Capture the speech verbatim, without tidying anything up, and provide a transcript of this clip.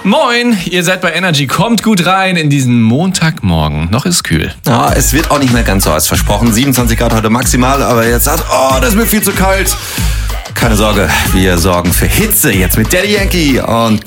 Moin, ihr seid bei Energy. Kommt gut rein in diesen Montagmorgen. Noch ist kühl. Ja, es wird auch nicht mehr ganz so als versprochen. siebenundzwanzig Grad heute maximal, aber jetzt sagt, oh, das ist mir viel zu kalt. Keine Sorge, wir sorgen für Hitze jetzt mit Daddy Yankee und